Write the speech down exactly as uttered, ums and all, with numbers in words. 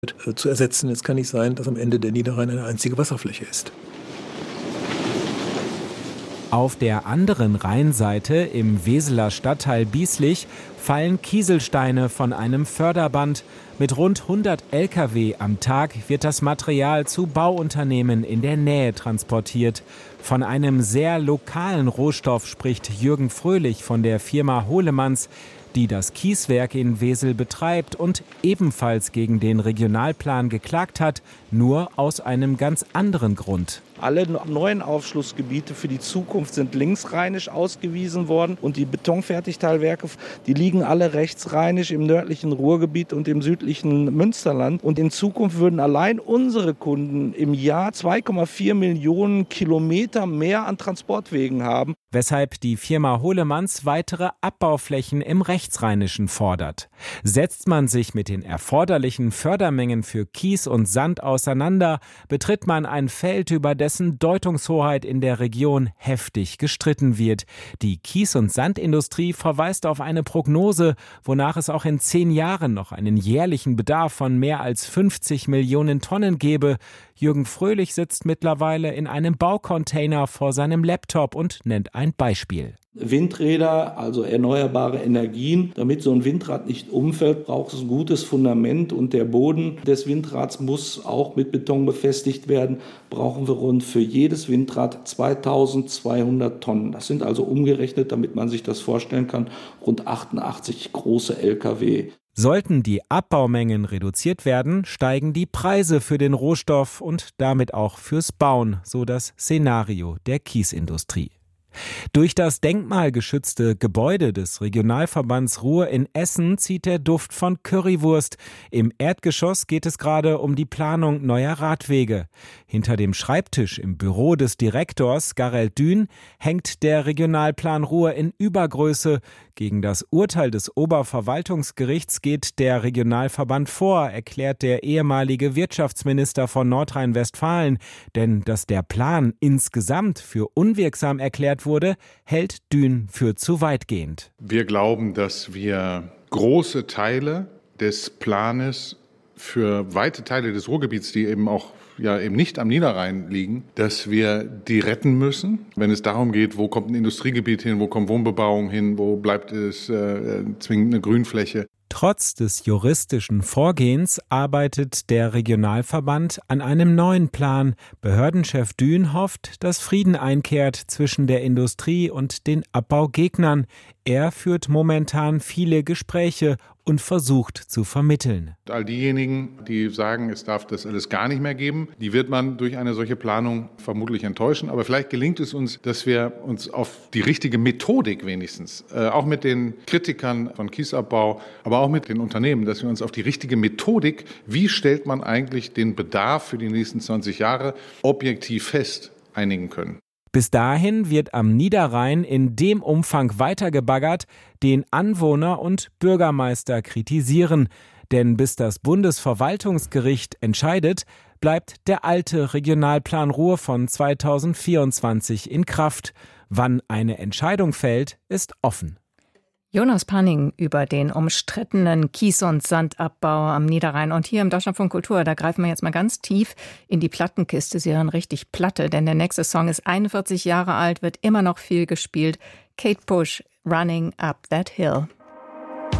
äh, zu ersetzen. Es kann nicht sein, dass am Ende der Niederrhein eine einzige Wasserfläche ist. Auf der anderen Rheinseite, im Weseler Stadtteil Bieslich, fallen Kieselsteine von einem Förderband. Mit rund hundert L K W am Tag wird das Material zu Bauunternehmen in der Nähe transportiert. Von einem sehr lokalen Rohstoff spricht Jürgen Fröhlich von der Firma Hohlemanns, die das Kieswerk in Wesel betreibt und ebenfalls gegen den Regionalplan geklagt hat, nur aus einem ganz anderen Grund. Alle neuen Aufschlussgebiete für die Zukunft sind linksrheinisch ausgewiesen worden und die Betonfertigteilwerke, die liegen alle rechtsrheinisch im nördlichen Ruhrgebiet und im südlichen Münsterland. Und in Zukunft würden allein unsere Kunden im Jahr zwei Komma vier Millionen Kilometer mehr an Transportwegen haben. Weshalb die Firma Hohlemanns weitere Abbauflächen im Rechtsrheinischen fordert. Setzt man sich mit den erforderlichen Fördermengen für Kies und Sand auseinander, betritt man ein Feld, über dessen Deutungshoheit in der Region heftig gestritten wird. Die Kies- und Sandindustrie verweist auf eine Prognose, wonach es auch in zehn Jahren noch einen jährlichen Bedarf von mehr als fünfzig Millionen Tonnen gebe. Jürgen Fröhlich sitzt mittlerweile in einem Baucontainer vor seinem Laptop und nennt ein Beispiel. Windräder, also erneuerbare Energien. Damit so ein Windrad nicht umfällt, braucht es ein gutes Fundament und der Boden des Windrads muss auch mit Beton befestigt werden. Brauchen wir rund für jedes Windrad zweitausendzweihundert Tonnen. Das sind also umgerechnet, damit man sich das vorstellen kann, rund achtundachtzig große L K W. Sollten die Abbaumengen reduziert werden, steigen die Preise für den Rohstoff und damit auch fürs Bauen, so das Szenario der Kiesindustrie. Durch das denkmalgeschützte Gebäude des Regionalverbands Ruhr in Essen zieht der Duft von Currywurst. Im Erdgeschoss geht es gerade um die Planung neuer Radwege. Hinter dem Schreibtisch im Büro des Direktors Garel Dün hängt der Regionalplan Ruhr in Übergröße. Gegen das Urteil des Oberverwaltungsgerichts geht der Regionalverband vor, erklärt der ehemalige Wirtschaftsminister von Nordrhein-Westfalen. Denn dass der Plan insgesamt für unwirksam erklärt wurde, hält Dün für zu weitgehend. Wir glauben, dass wir große Teile des Planes für weite Teile des Ruhrgebiets, die eben auch ja eben nicht am Niederrhein liegen, dass wir die retten müssen, wenn es darum geht, wo kommt ein Industriegebiet hin, wo kommt Wohnbebauung hin, wo bleibt es äh, zwingend eine Grünfläche. Trotz des juristischen Vorgehens arbeitet der Regionalverband an einem neuen Plan. Behördenchef Dün hofft, dass Frieden einkehrt zwischen der Industrie und den Abbaugegnern. Er führt momentan viele Gespräche und versucht zu vermitteln. All diejenigen, die sagen, es darf das alles gar nicht mehr geben, die wird man durch eine solche Planung vermutlich enttäuschen. Aber vielleicht gelingt es uns, dass wir uns auf die richtige Methodik wenigstens, äh, auch mit den Kritikern von Kiesabbau, aber auch mit den Unternehmen, dass wir uns auf die richtige Methodik, wie stellt man eigentlich den Bedarf für die nächsten zwanzig Jahre objektiv fest, einigen können. Bis dahin wird am Niederrhein in dem Umfang weitergebaggert, den Anwohner und Bürgermeister kritisieren. Denn bis das Bundesverwaltungsgericht entscheidet, bleibt der alte Regionalplan Ruhr von zweitausendvierundzwanzig in Kraft. Wann eine Entscheidung fällt, ist offen. Jonas Panning über den umstrittenen Kies- und Sandabbau am Niederrhein. Und hier im Deutschlandfunk Kultur, da greifen wir jetzt mal ganz tief in die Plattenkiste. Sie hören richtig Platte, denn der nächste Song ist einundvierzig Jahre alt, wird immer noch viel gespielt. Kate Bush, Running Up That Hill.